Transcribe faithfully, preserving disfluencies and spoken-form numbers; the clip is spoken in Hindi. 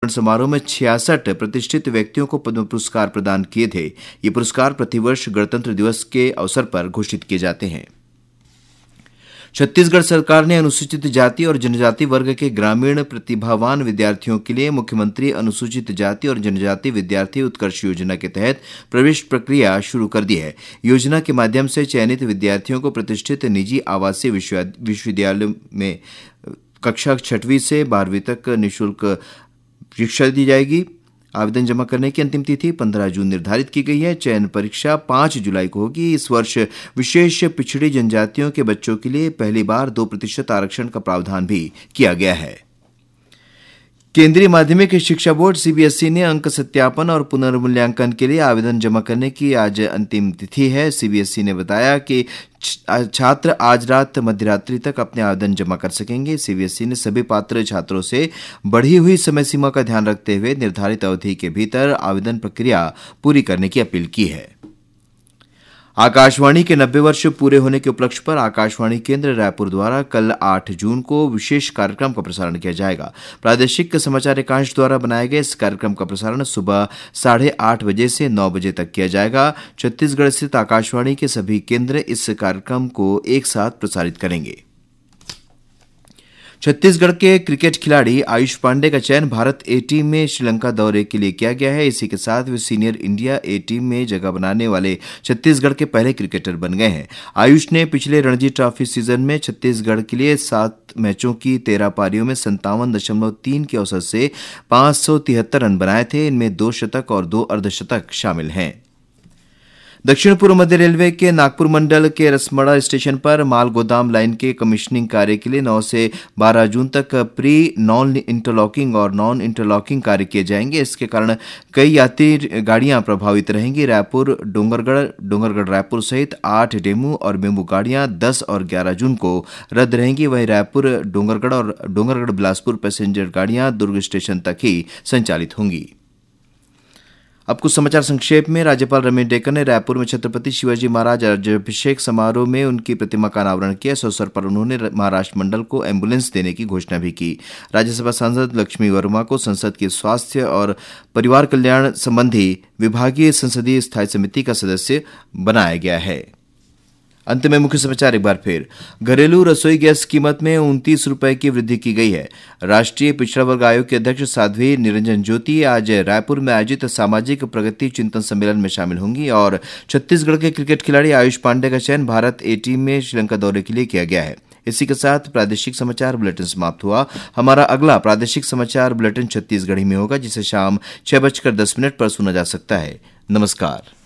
समारोह में छियासठ प्रतिष्ठित व्यक्तियों को पद्म पुरस्कार प्रदान किए थे। ये पुरस्कार प्रतिवर्ष गणतंत्र दिवस के अवसर पर घोषित किए जाते हैं। छत्तीसगढ़ सरकार ने अनुसूचित जाति और जनजाति वर्ग के ग्रामीण प्रतिभावान विद्यार्थियों के लिए मुख्यमंत्री अनुसूचित जाति और जनजाति विद्यार्थी उत्कर्ष योजना के तहत प्रवेश प्रक्रिया शुरू कर दी है। योजना के माध्यम से चयनित विद्यार्थियों को प्रतिष्ठित निजी आवासीय विश्वविद्यालयों में कक्षा छठवीं से बारहवीं तक निःशुल्क शिक्षा दी जाएगी। आवेदन जमा करने की अंतिम तिथि पंद्रह जून निर्धारित की गई है। चयन परीक्षा पाँच जुलाई को होगी। इस वर्ष विशेष पिछड़ी जनजातियों के बच्चों के लिए पहली बार दो प्रतिशत आरक्षण का प्रावधान भी किया गया है। केंद्रीय माध्यमिक शिक्षा बोर्ड सीबीएसई ने अंक सत्यापन और पुनर्मूल्यांकन के लिए आवेदन जमा करने की आज अंतिम तिथि है। सीबीएसई ने बताया कि छात्र आज रात मध्यरात्रि तक अपने आवेदन जमा कर सकेंगे। सीबीएसई ने सभी पात्र छात्रों से बढ़ी हुई समय सीमा का ध्यान रखते हुए निर्धारित अवधि के भीतर आवेदन प्रक्रिया पूरी करने की अपील की है। आकाशवाणी के नब्बे वर्ष पूरे होने के उपलक्ष्य पर आकाशवाणी केंद्र रायपुर द्वारा कल आठ जून को विशेष कार्यक्रम का प्रसारण किया जाएगा। प्रादेशिक समाचार एकांश द्वारा बनाए गए इस कार्यक्रम का प्रसारण सुबह साढ़े आठ बजे से नौ बजे तक किया जाएगा। छत्तीसगढ़ स्थित आकाशवाणी के सभी केंद्र इस कार्यक्रम को एक साथ प्रसारित करेंगे। छत्तीसगढ़ के क्रिकेट खिलाड़ी आयुष पांडे का चयन भारत ए टीम में श्रीलंका दौरे के लिए किया गया है। इसी के साथ वे सीनियर इंडिया ए टीम में जगह बनाने वाले छत्तीसगढ़ के पहले क्रिकेटर बन गए हैं। आयुष ने पिछले रणजी ट्रॉफी सीजन में छत्तीसगढ़ के लिए सात मैचों की तेरह पारियों में संतावन दशमलव तीन के औसत से पांच सौ तिहत्तर रन बनाए थे। इनमें दो शतक और दो अर्धशतक शामिल हैं। दक्षिण पूर्व मध्य रेलवे के नागपुर मंडल के रसमड़ा स्टेशन पर माल गोदाम लाइन के कमीशनिंग कार्य के लिए नौ से बारह जून तक प्री नॉन इंटरलॉकिंग और नॉन इंटरलॉकिंग कार्य किए जाएंगे। इसके कारण कई यात्री गाड़ियां प्रभावित रहेंगी। रायपुर डोंगरगढ़ डोंगरगढ़ रायपुर सहित आठ डेमू और मेमू गाड़ियां दस और ग्यारह जून को रद्द रहेंगी। वहीं रायपुर डोंगरगढ़ और डोंगरगढ़ बिलासपुर पैसेंजर गाड़ियां दुर्ग स्टेशन तक ही संचालित होंगी। अब कुछ समाचार संक्षेप में। राज्यपाल रमेश डेक्कर ने रायपुर में छत्रपति शिवाजी महाराज राज्याभिषेक समारोह में उनकी प्रतिमा का अनावरण किया। इस अवसर पर उन्होंने महाराष्ट्र मंडल को एम्बुलेंस देने की घोषणा भी की। राज्यसभा सांसद लक्ष्मी वर्मा को संसद की स्वास्थ्य और परिवार कल्याण संबंधी विभागीय संसदीय स्थायी समिति का सदस्य बनाया गया है। अंत में मुख्य समाचार एक बार फिर। घरेलू रसोई गैस कीमत में उनतीस रुपए की वृद्धि की गई है। राष्ट्रीय पिछड़ा वर्ग आयोग के अध्यक्ष साध्वी निरंजन ज्योति आज रायपुर में आयोजित सामाजिक प्रगति चिंतन सम्मेलन में शामिल होंगी। और छत्तीसगढ़ के क्रिकेट खिलाड़ी आयुष पांडे का चयन भारत ए टीम में श्रीलंका दौरे के लिए किया गया है। इसी के साथ प्रादेशिक समाचार बुलेटिन समाप्त हुआ। हमारा अगला प्रादेशिक समाचार बुलेटिन छत्तीसगढ़ी में होगा, जिसे शाम छह बजकर दस मिनट पर सुना जा सकता है। नमस्कार।